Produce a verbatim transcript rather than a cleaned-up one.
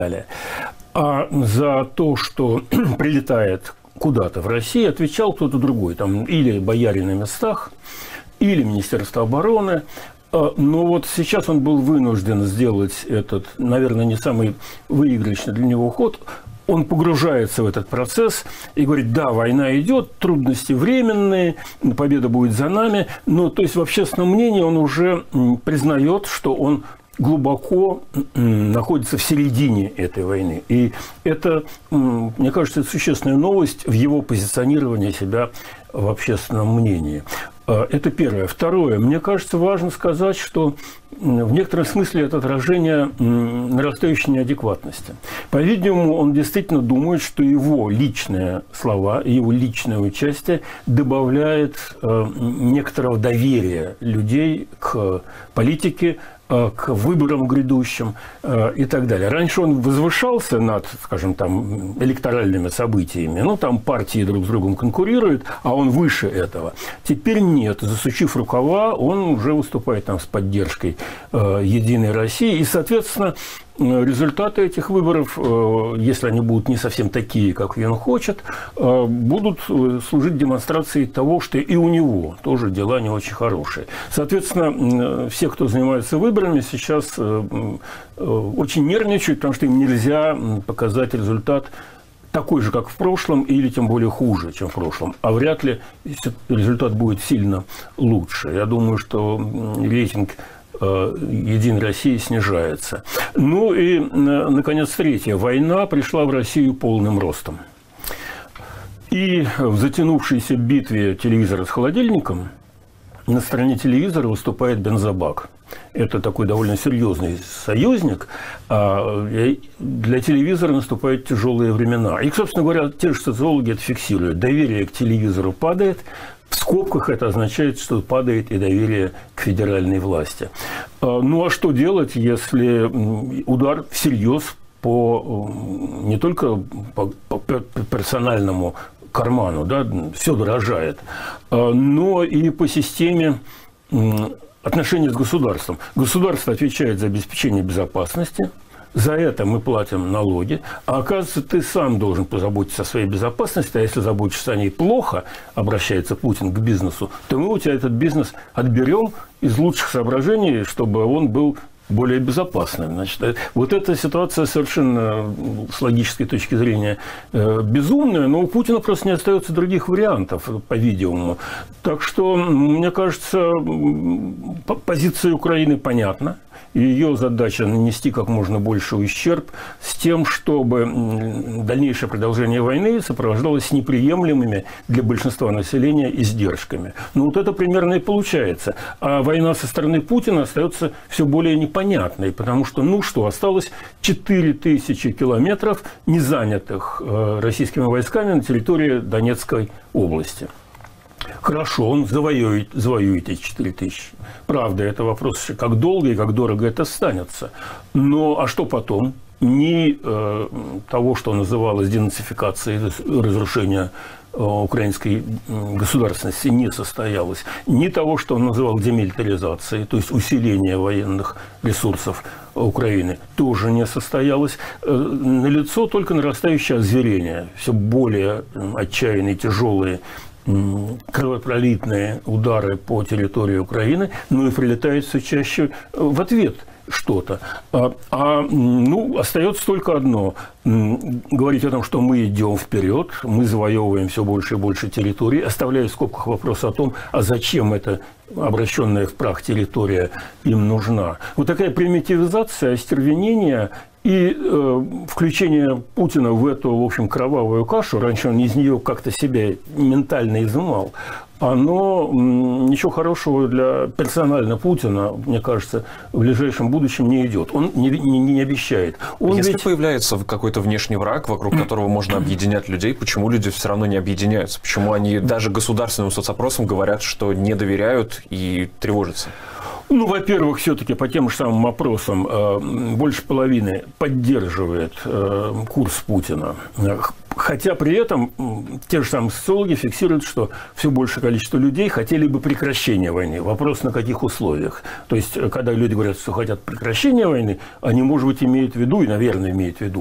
далее. А за то, что прилетает куда-то в Россию, отвечал кто-то другой. Там или бояре на местах, или Министерство обороны. Но вот сейчас он был вынужден сделать этот, наверное, не самый выигрышный для него ход. Он погружается в этот процесс и говорит: да, война идет, трудности временные, победа будет за нами. Но то есть в общественном мнении он уже признает, что он глубоко находится в середине этой войны. И это, мне кажется, это существенная новость в его позиционировании себя в общественном мнении. Это первое. Второе. Мне кажется, важно сказать, что в некотором смысле это отражение нарастающей неадекватности. По-видимому, он действительно думает, что его личные слова, его личное участие добавляет некоторого доверия людей к политике, к выборам грядущим и так далее. Раньше он возвышался над, скажем, там, электоральными событиями. Ну, там партии друг с другом конкурируют, а он выше этого. Теперь нет. Засучив рукава, он уже выступает там с поддержкой э, «Единой России». И, соответственно, результаты этих выборов, если они будут не совсем такие, как он хочет, будут служить демонстрацией того, что и у него тоже дела не очень хорошие. Соответственно, все, кто занимается выборами, сейчас очень нервничают, потому что им нельзя показать результат такой же, как в прошлом, или тем более хуже, чем в прошлом. А вряд ли результат будет сильно лучше. Я думаю, что рейтинг «Единой России» снижается. Ну и, наконец, третье. Война пришла в Россию полным ростом. И в затянувшейся битве телевизора с холодильником на стороне телевизора выступает бензобак. Это такой довольно серьезный союзник. А для телевизора наступают тяжелые времена. И, собственно говоря, те же социологи это фиксируют. Доверие к телевизору падает. В скобках это означает, что падает и доверие к федеральной власти. Ну а что делать, если удар всерьез по не только по, по персональному карману, да, все дорожает, но и по системе отношений с государством. Государство отвечает за обеспечение безопасности. За это мы платим налоги, а оказывается, ты сам должен позаботиться о своей безопасности, а если заботишься о ней плохо, обращается Путин к бизнесу, то мы у тебя этот бизнес отберем из лучших соображений, чтобы он был более безопасным. Значит, вот эта ситуация совершенно с логической точки зрения безумная, но у Путина просто не остается других вариантов, по-видимому. Так что, мне кажется, позиция Украины понятна. Ее задача нанести как можно больше ущерб с тем, чтобы дальнейшее продолжение войны сопровождалось неприемлемыми для большинства населения издержками. Ну, вот это примерно и получается. А война со стороны Путина остается все более непонятной, потому что, ну что, осталось четыре тысячи километров, не занятых российскими войсками на территории Донецкой области. Хорошо, он завоюет, завоюет эти четыре тысячи. Правда, это вопрос, как долго и как дорого это останется. Но а что потом? Ни э, того, что называлось денацификацией, разрушения э, украинской государственности, не состоялось. Ни того, что он называл демилитаризацией, то есть усиление военных ресурсов Украины, тоже не состоялось. Налицо только нарастающее озверение, все более отчаянные, тяжелые кровопролитные удары по территории Украины, ну и прилетает все чаще в ответ что-то. А, а ну, остается только одно – говорить о том, что мы идем вперед, мы завоевываем все больше и больше территорий, оставляя в скобках вопрос о том, а зачем эта обращенная в прах территория им нужна. Вот такая примитивизация, остервенение и э, включение Путина в эту, в общем, кровавую кашу, раньше он из нее как-то себя ментально изымал, оно ничего хорошего для персонально Путина, мне кажется, в ближайшем будущем не идет. Он не, не, не обещает. Он Если ведь... появляется какой-то внешний враг, вокруг которого можно объединять людей, почему люди все равно не объединяются? Почему они даже государственным соцопросам говорят, что не доверяют и тревожатся? Ну, во-первых, все-таки по тем же самым опросам э, больше половины поддерживает э, курс Путина. Хотя при этом те же самые социологи фиксируют, что все большее количество людей хотели бы прекращения войны. Вопрос, на каких условиях. То есть, когда люди говорят, что хотят прекращения войны, они, может быть, имеют в виду, и, наверное, имеют в виду,